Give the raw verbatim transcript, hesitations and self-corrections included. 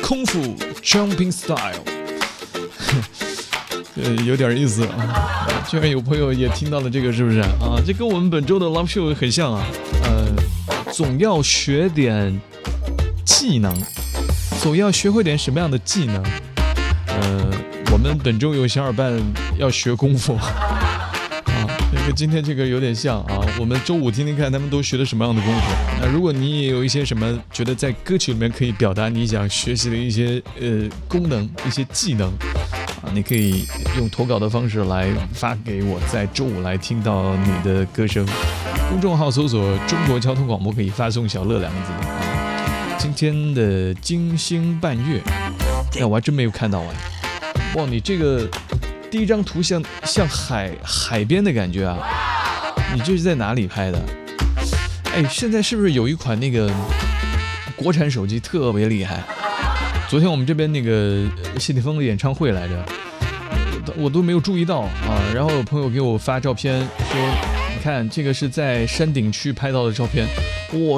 空腹 Jumping Style， 呃，有点意思啊。居然有朋友也听到了这个，是不是啊？这跟我们本周的 Love Show 很像啊。呃，总要学点技能，总要学会点什么样的技能？呃，我们本周有小伙伴要学功夫。这个今天这个有点像啊，我们周五听听看他们都学的什么样的功夫。那如果你也有一些什么觉得在歌曲里面可以表达你想学习的一些呃功能、一些技能啊，你可以用投稿的方式来发给我，在周五来听到你的歌声。公众号搜索中国交通广播，可以发送小乐两个字啊。今天的金星半月，哎，我还真没有看到哎。哇，你这个第一张图像像海海边的感觉啊，你这是在哪里拍的？哎，现在是不是有一款那个国产手机特别厉害？昨天我们这边那个谢霆锋的演唱会来着，我都没有注意到啊。然后有朋友给我发照片说，你看这个是在山顶区拍到的照片，哇。